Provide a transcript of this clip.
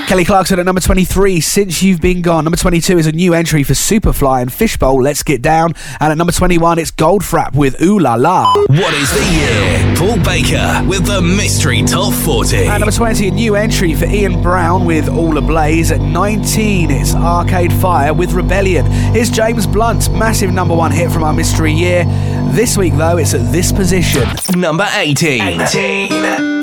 Kelly Clarkson at number 23, Since You've Been Gone. Number 22 is a new entry for Superfly and Fishbowl, Let's Get Down. And at number 21, it's Goldfrapp with Ooh La La. What is the year? Paul Baker with the Mystery Top 40. At number 20, a new entry for Ian Brown with All Ablaze. At 19, it's Arcade Fire with Rebellion. Here's James Blunt, massive number one hit from our mystery year. This week, though, it's at this position. Number 18.